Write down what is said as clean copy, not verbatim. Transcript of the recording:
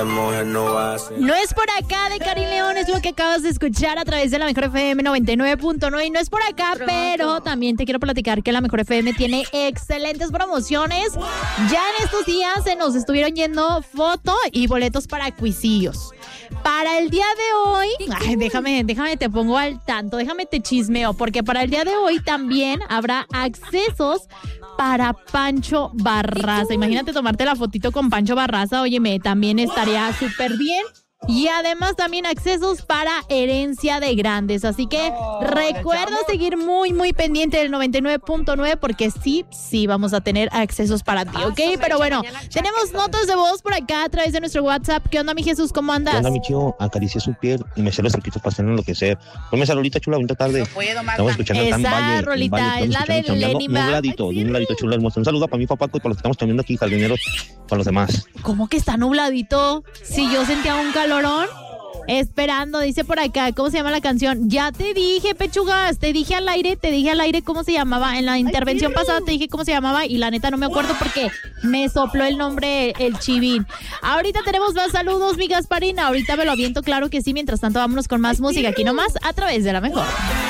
mujer no va a ser. No es por acá de Karin León, es lo que acabas de escuchar a través de la Mejor FM 99.9 y no es por acá, pero también te quiero platicar que la Mejor FM tiene excelentes promociones. Ya en estos días se nos estuvieron yendo foto y boletos para cuisillos. Para el día de hoy, déjame te pongo al tanto, déjame te chismeo, porque para el día de hoy también habrá accesos para Pancho Barraza. Imagínate tomarte la fotito con Pancho Barraza, óyeme, también estaría súper bien. Y además también accesos para Herencia de Grandes. Así que recuerda seguir muy, muy pendiente del 99.9 porque sí vamos a tener accesos para ti, ¿ok? Pero bueno, tenemos notas de voz por acá a través de nuestro WhatsApp. ¿Qué onda, mi Jesús? ¿Cómo andas? ¿Qué onda, mi chido? Acaricié su piel y me sé los truquitos para enloquecer. Ponme esa rolita chula, bonita tarde. Estamos escuchando acá en Valle. Esa rolita es la de Lenny Mac. Nubladito chula, hermoso. Un saludo para mi papá y para los que estamos cambiando aquí, jardineros, para los demás. ¿Cómo que está nubladito? Si yo sentía un calorón. Esperando, dice por acá, ¿cómo se llama la canción? Ya te dije, pechugas, te dije al aire cómo se llamaba. En la intervención pasada te dije cómo se llamaba y la neta no me acuerdo porque me sopló el nombre el chivín. Ahorita tenemos más saludos, mi Gasparín, ahorita me lo aviento, claro que sí. Mientras tanto, vámonos con más música aquí nomás a través de la Mejor.